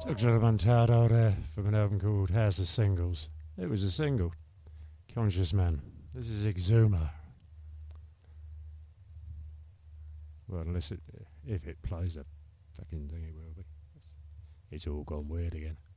Took a little Montado there from an album called House of Singles. It was a single. Conscious Man. This is Exuma. Well, unless if it plays a fucking thing, it will be. It's all gone weird again.